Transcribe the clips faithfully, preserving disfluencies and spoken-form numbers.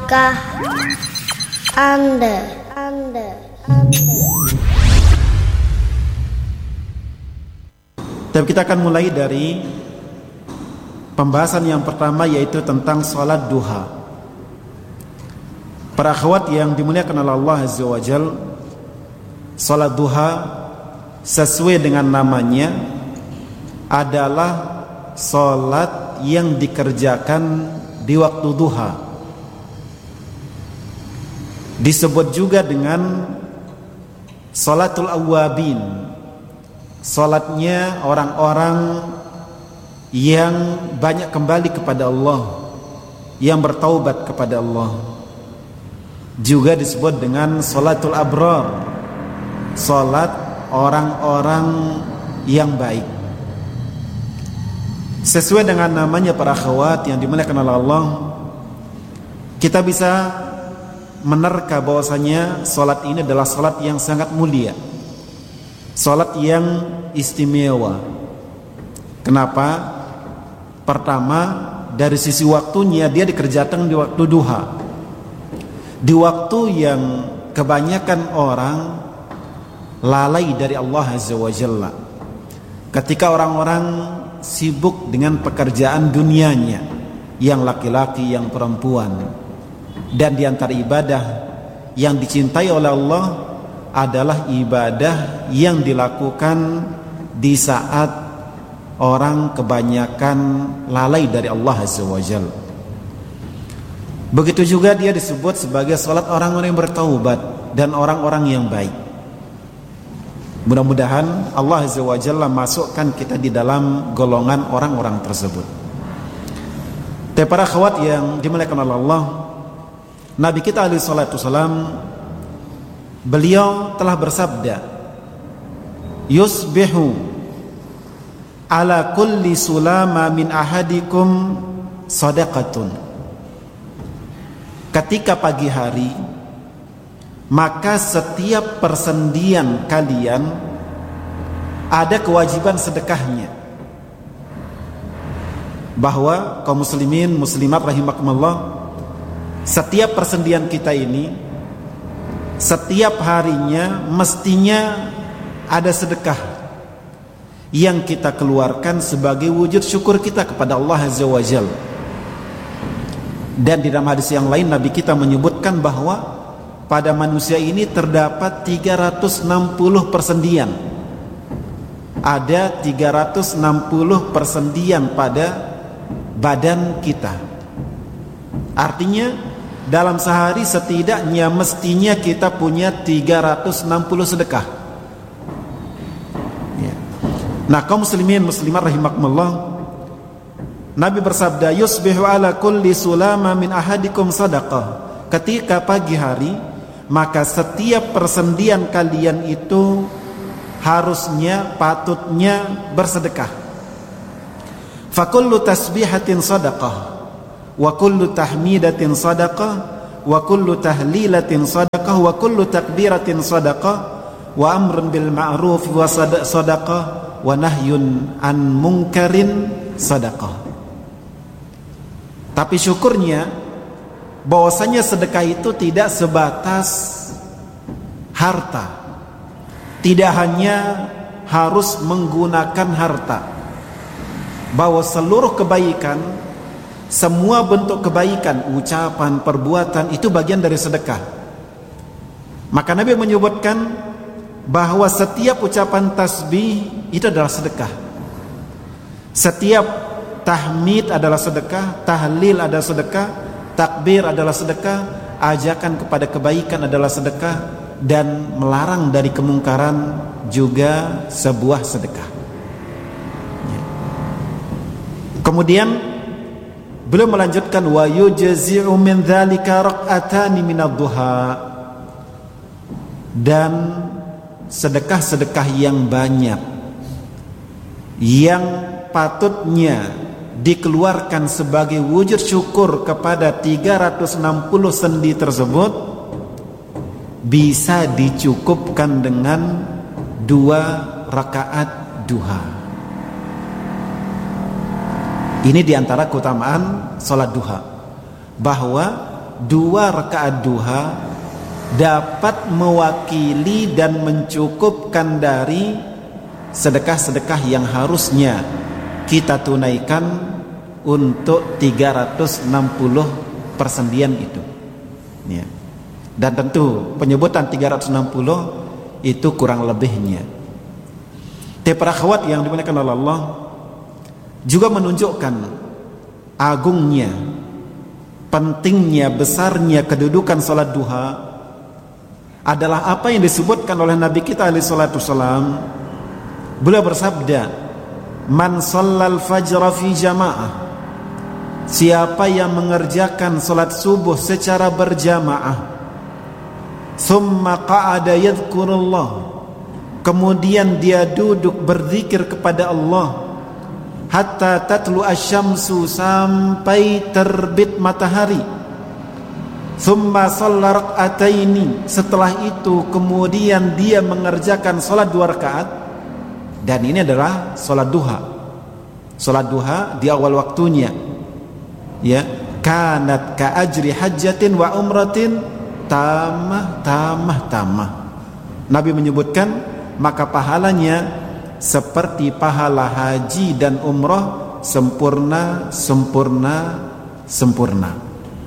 Tahukah Anda, Anda, Anda. Tapi kita akan mulai dari pembahasan yang pertama, yaitu tentang salat duha. Para akhwat yang dimuliakan oleh Allah Azza wa Jal, salat duha sesuai dengan namanya adalah salat yang dikerjakan di waktu duha. Disebut juga dengan salatul awwabin, salatnya orang-orang yang banyak kembali kepada Allah, yang bertaubat kepada Allah. Juga disebut dengan salatul abrar, salat orang-orang yang baik. Sesuai dengan namanya para akhwat yang dimuliakan oleh Allah, kita bisa menerka bahwasanya salat ini adalah salat yang sangat mulia, salat yang istimewa. Kenapa? Pertama, dari sisi waktunya dia dikerjakan di waktu duha, di waktu yang kebanyakan orang lalai dari Allah Azza wa Jalla. Ketika orang-orang sibuk dengan pekerjaan dunianya, yang laki-laki, yang perempuan. Dan di antara ibadah yang dicintai oleh Allah adalah ibadah yang dilakukan di saat orang kebanyakan lalai dari Allah Azza wa Jalla. Begitu juga dia disebut sebagai salat orang-orang yang bertaubat dan orang-orang yang baik. Mudah-mudahan Allah Azza wa Jalla masukkan kita di dalam golongan orang-orang tersebut. Tapi para akhwat yang dimuliakan oleh Allah, Nabi kita alaihi salatu wasalam, beliau telah bersabda, yusbihu ala kulli sulama min ahadikum sadaqatun. Ketika pagi hari, maka setiap persendian kalian ada kewajiban sedekahnya. Bahwa kaum muslimin muslimat rahimakumullah, setiap persendian kita ini setiap harinya mestinya ada sedekah yang kita keluarkan sebagai wujud syukur kita kepada Allah Azza wa Jalla. Dan di dalam hadis yang lain Nabi kita menyebutkan bahwa pada manusia ini terdapat tiga ratus enam puluh persendian. Ada tiga ratus enam puluh persendian pada badan kita. Artinya dalam sehari setidaknya mestinya kita punya tiga ratus enam puluh sedekah. Ya. Nah, kaum muslimin muslimat rahimakumullah, Nabi bersabda, yusbihu ala kulli sulama min ahadikum sadaqah. Ketika pagi hari, maka setiap persendian kalian itu harusnya, patutnya bersedekah. Fa kullu tasbihatin sadaqah, wa kullu tahmidatin sadaqah, wa kullu tahlilatin sadaqah, wa kullu takbiratin sadaqah, wa amrun bil ma'ruf wa sadaqah, wa nahyun an munkarin sadaqah. Tapi syukurnya bahwasanya sedekah itu tidak sebatas harta, tidak hanya harus menggunakan harta, bahwa seluruh kebaikan, semua bentuk kebaikan, ucapan, perbuatan itu bagian dari sedekah. Maka Nabi menyebutkan bahwa setiap ucapan tasbih itu adalah sedekah, setiap tahmid adalah sedekah, tahlil adalah sedekah, takbir adalah sedekah, ajakan kepada kebaikan adalah sedekah, dan melarang dari kemungkaran juga sebuah sedekah. Kemudian beliau melanjutkan, wa yujzi'u min dzalika rak'atani minad duha. Dan sedekah-sedekah yang banyak yang patutnya dikeluarkan sebagai wujud syukur kepada tiga ratus enam puluh sendi tersebut bisa dicukupkan dengan dua rakaat duha. Ini diantara keutamaan sholat duha, bahwa dua rakaat duha dapat mewakili dan mencukupkan dari sedekah-sedekah yang harusnya kita tunaikan untuk tiga ratus enam puluh persendian itu, ya. Dan tentu penyebutan tiga ratus enam puluh itu kurang lebihnya. Tapi para akhwat yang dimuliakan oleh Allah juga menunjukkan agungnya, pentingnya, besarnya kedudukan salat duha adalah apa yang disebutkan oleh Nabi kita alaihi salatu wasalam. Beliau bersabda, "Man shallal fajra fi jamaah." Siapa yang mengerjakan salat subuh secara berjamaah, thumma qa'ada yadhkurullah, kemudian dia duduk berzikir kepada Allah hatta tatlu asyamsu, sampai terbit matahari, thumma shalla rak'ataini, setelah itu kemudian dia mengerjakan salat dua rakaat, dan ini adalah salat duha. Salat duha di awal waktunya, ya, kanat ka ajri hajjatin wa umratin tamah tamah tamah. Nabi menyebutkan maka pahalanya seperti pahala haji dan umrah, sempurna sempurna sempurna.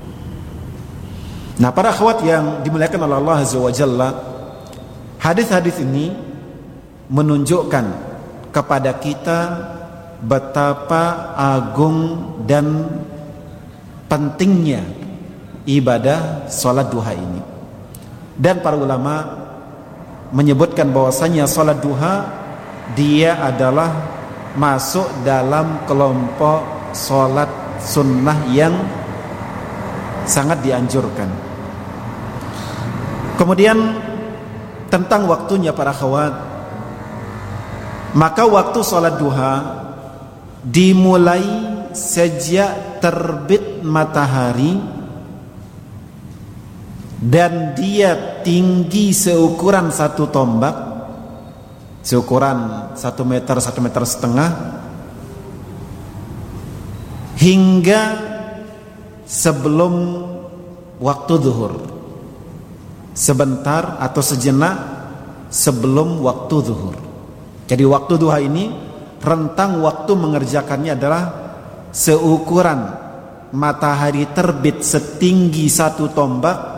Nah, para akhwat yang dimuliakan oleh Allah Azza wa Jalla, hadis-hadis ini menunjukkan kepada kita betapa agung dan pentingnya ibadah salat duha ini. Dan para ulama menyebutkan bahwasanya salat duha dia adalah masuk dalam kelompok salat sunnah yang sangat dianjurkan. Kemudian tentang waktunya para akhwat, maka waktu salat duha dimulai sejak terbit matahari dan dia tinggi seukuran satu tombak, seukuran satu meter, satu meter setengah, hingga sebelum waktu zuhur, sebentar atau sejenak sebelum waktu zuhur. Jadi waktu duha ini rentang waktu mengerjakannya adalah seukuran matahari terbit setinggi satu tombak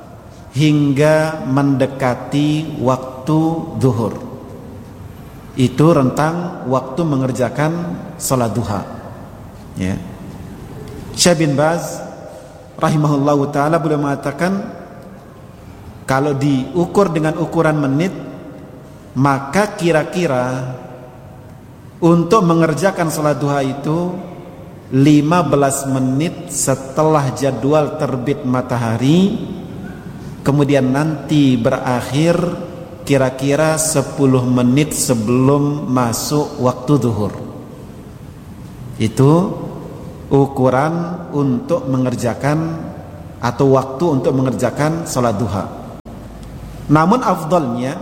hingga mendekati waktu zuhur. Itu rentang waktu mengerjakan salat duha, ya. Syekh bin Baz rahimahullahu taala beliau mengatakan kalau diukur dengan ukuran menit, maka kira-kira untuk mengerjakan salat duha itu lima belas menit setelah jadwal terbit matahari, kemudian nanti berakhir kira-kira sepuluh menit sebelum masuk waktu zuhur. Itu ukuran untuk mengerjakan atau waktu untuk mengerjakan salat duha. Namun afdalnya,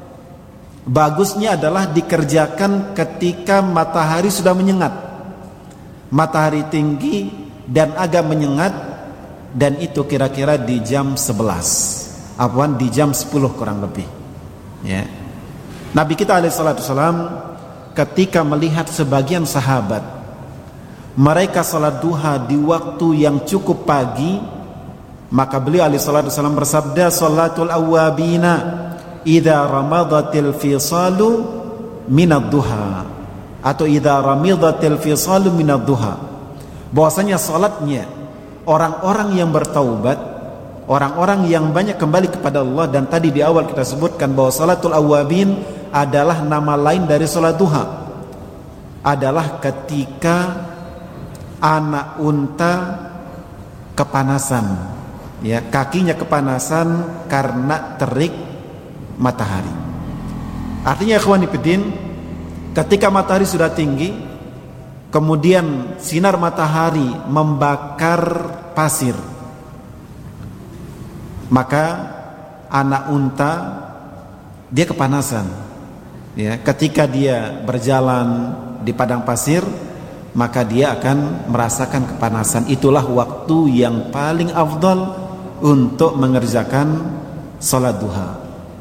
bagusnya adalah dikerjakan ketika matahari sudah menyengat, matahari tinggi dan agak menyengat, dan itu kira-kira di jam sebelas, afwan di jam sepuluh kurang lebih, ya. Nabi kita alaihi salatu wasallam ketika melihat sebagian sahabat mereka salat duha di waktu yang cukup pagi, maka beliau alaihi salatu wasallam bersabda, salatul awwabina idza ramadatil fisalu minad duha, atau idza ramidatil fisalu minad duha, bahwasanya salatnya orang-orang yang bertaubat, orang-orang yang banyak kembali kepada Allah. Dan tadi di awal kita sebutkan bahwa salatul awwabin adalah nama lain dari salat duha, adalah ketika anak unta kepanasan, ya, kakinya kepanasan karena terik matahari. Artinya ikhwani fillah, ketika matahari sudah tinggi, kemudian sinar matahari membakar pasir, maka anak unta dia kepanasan, ya. Ketika dia berjalan di padang pasir, maka dia akan merasakan kepanasan. Itulah waktu yang paling afdal untuk mengerjakan salat duha.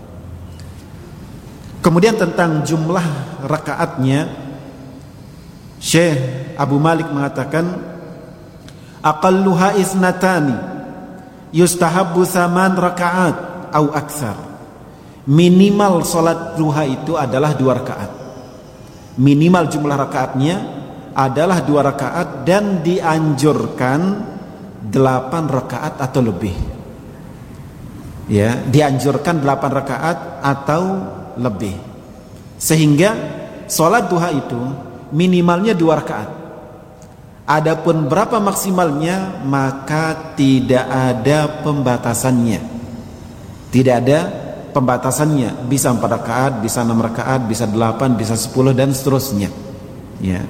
Kemudian tentang jumlah rakaatnya, Syekh Abu Malik mengatakan aqalluha isnatani yustahabbu thaman rakaat au aktsar. Minimal salat duha itu adalah dua rakaat. Minimal jumlah rakaatnya adalah dua rakaat dan dianjurkan delapan rakaat atau lebih. Ya, dianjurkan delapan rakaat atau lebih. Sehingga salat duha itu minimalnya dua rakaat. Adapun berapa maksimalnya maka tidak ada pembatasannya. Tidak ada pembatasannya. Bisa empat rakaat, bisa enam rakaat, bisa delapan, bisa sepuluh dan seterusnya. Ya.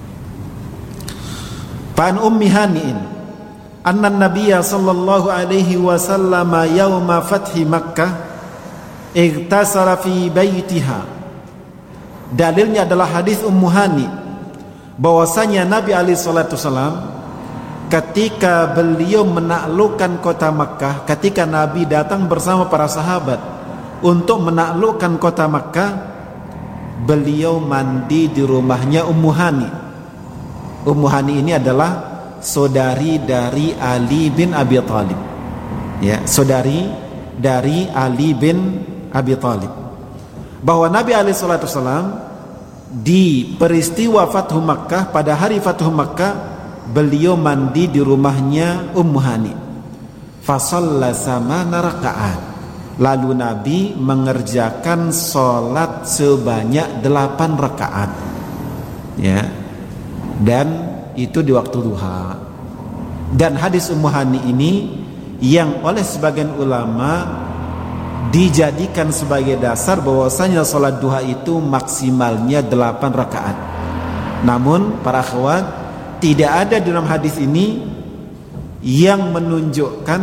Fa'an ummi hani'in anna nabiyya sallallahu alaihi wasallam yauma fathi Makkah igtasara fi baitiha. Dalilnya adalah hadis Ummu Hani bahwasanya Nabi alaihi salatu wasallam ketika beliau menaklukkan kota Makkah, ketika Nabi datang bersama para sahabat untuk menaklukkan kota Makkah, beliau mandi di rumahnya Ummu Hani. Ummu Hani ini adalah saudari dari Ali bin Abi Thalib. Ya, saudari dari Ali bin Abi Thalib. Bahwa Nabi alaihi salatu wasallam di peristiwa Fathu Makkah, pada hari Fathu Makkah, beliau mandi di rumahnya Ummu Hani. Fa shalla samana rakaat. Lalu Nabi mengerjakan salat sebanyak delapan rakaat. Ya. Dan itu di waktu duha. Dan hadis Ummu Hani ini yang oleh sebagian ulama dijadikan sebagai dasar bahwasanya salat duha itu maksimalnya delapan rakaat. Namun para akhwat, tidak ada dalam hadis ini yang menunjukkan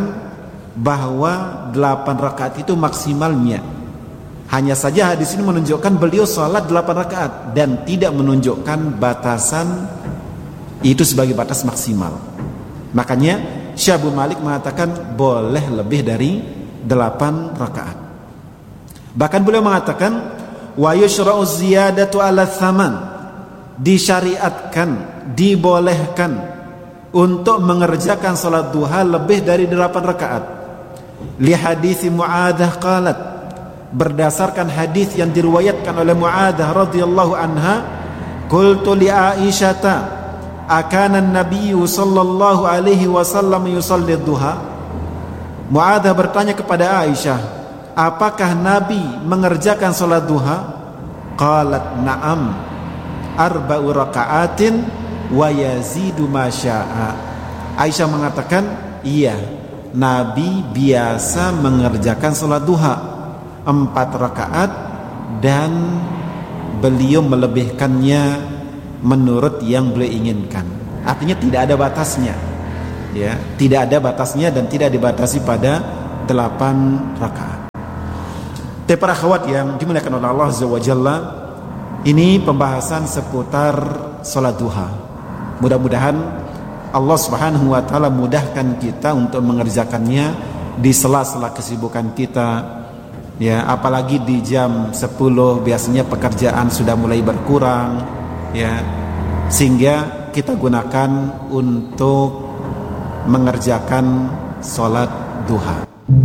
bahwa delapan rakaat itu maksimalnya. Hanya saja hadis ini menunjukkan beliau salat delapan rakaat dan tidak menunjukkan batasan itu sebagai batas maksimal. Makanya Syekh Abu Malik mengatakan boleh lebih dari delapan rakaat. Bahkan beliau mengatakan wa yushra'u ziyadatu ala thaman, disyariatkan, dibolehkan untuk mengerjakan salat duha lebih dari delapan rakaat. Li hadits Mu'adzah qalat, berdasarkan hadis yang diriwayatkan oleh Mu'adzah radhiyallahu anha, qultu li Aisyata akana an-nabiy sallallahu alaihi wasallam yusalli duha. Mu'adzah bertanya kepada Aisyah, apakah Nabi mengerjakan salat duha? Qalat na'am, arba'u raka'atin wa yazidu ma syaa. Aisyah mengatakan, iya, Nabi biasa mengerjakan salat duha empat rakaat dan beliau melebihkannya menurut yang beliau inginkan. Artinya tidak ada batasnya. Ya, tidak ada batasnya dan tidak dibatasi pada delapan rakaat. Tapi para akhwat yang dimuliakan oleh Allah Azza wa Jalla, ini pembahasan seputar salat duha. Mudah-mudahan Allah Subhanahu wa taala mudahkan kita untuk mengerjakannya di sela-sela kesibukan kita. Ya, apalagi di jam sepuluh biasanya pekerjaan sudah mulai berkurang, ya. Sehingga kita gunakan untuk mengerjakan salat duha.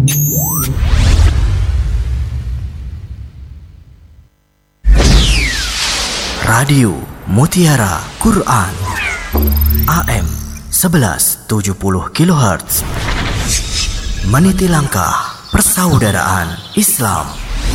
Radio Mutiara Quran A M sebelas tujuh puluh kilohertz, meniti langkah persaudaraan Islam.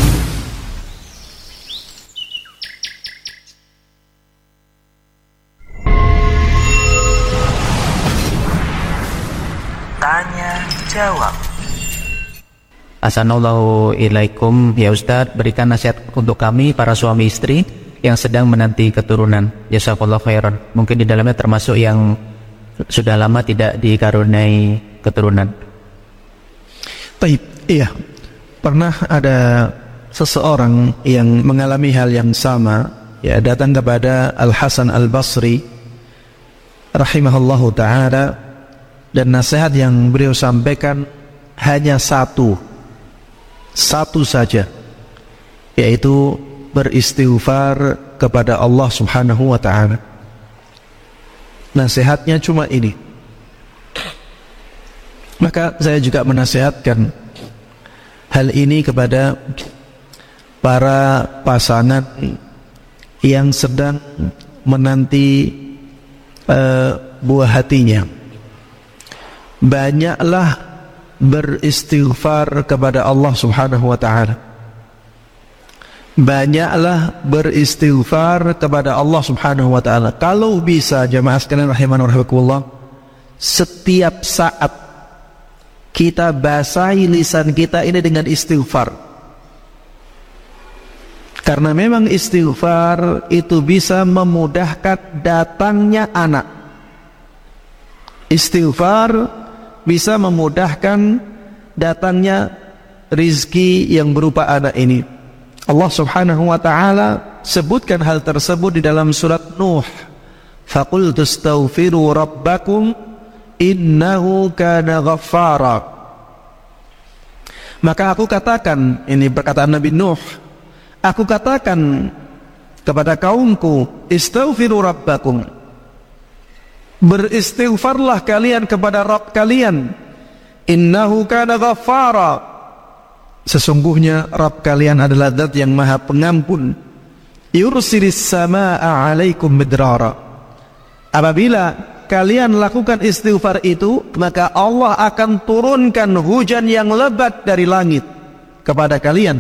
Tanya jawab. Assalamualaikum ilaikum ya Ustadz, berikan nasihat untuk kami para suami istri yang sedang menanti keturunan. Jazakallahu khairan. Mungkin di dalamnya termasuk yang sudah lama tidak dikaruniai keturunan. Baik, iya. Pernah ada seseorang yang mengalami hal yang sama, ya, datang kepada Al-Hasan Al-Basri rahimahullahu taala, dan nasihat yang beliau sampaikan hanya satu, satu saja, yaitu beristighfar kepada Allah Subhanahu wa ta'ala. Nasihatnya cuma ini. Maka saya juga menasihatkan hal ini kepada para pasangan yang sedang menanti uh, buah hatinya. Banyaklah beristighfar kepada Allah Subhanahu wa ta'ala. Banyaklah beristighfar kepada Allah Subhanahu wa ta'ala. Kalau bisa, jamaah sekalian rahimani wa rahimakumullah, setiap saat kita basahi lisan kita ini dengan istighfar. Karena memang istighfar itu bisa memudahkan datangnya anak. Istighfar bisa memudahkan datangnya rizki yang berupa anak ini. Allah Subhanahu wa ta'ala sebutkan hal tersebut di dalam surat Nuh. Faqul tastaghfiru rabbakum innahu kana ghaffara. Maka aku katakan, ini perkataan Nabi Nuh, aku katakan kepada kaumku, istaghfiru rabbakum, beristighfarlah kalian kepada Rabb kalian, innahu kana ghaffara, sesungguhnya Rabb kalian adalah zat yang maha pengampun, yursilis samaa'a 'alaikum midrara. Apabila kalian lakukan istighfar itu, maka Allah akan turunkan hujan yang lebat dari langit kepada kalian.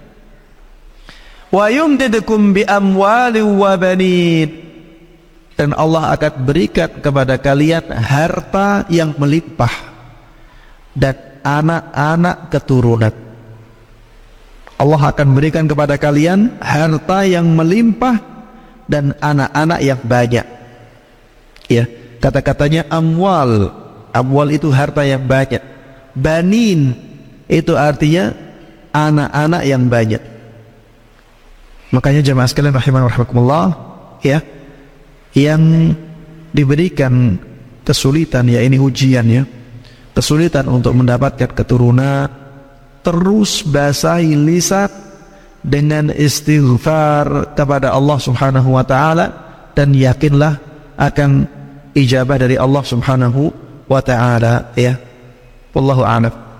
Wa yumdidukum bi amwalin wa banin, dan Allah akan berikan kepada kalian harta yang melimpah dan anak-anak keturunan. Allah akan berikan kepada kalian harta yang melimpah dan anak-anak yang banyak. Ya, kata-katanya amwal. Amwal itu harta yang banyak. Banin itu artinya anak-anak yang banyak. Makanya jemaah sekalian rahimani wa rahimakumullah, ya, yang diberikan kesulitan, ya ini ujian, ya, kesulitan untuk mendapatkan keturunan, terus basahi lisan dengan istighfar kepada Allah Subhanahu wa ta'ala, dan yakinlah akan ijabah dari Allah Subhanahu wa ta'ala, ya. Wallahu a'lam.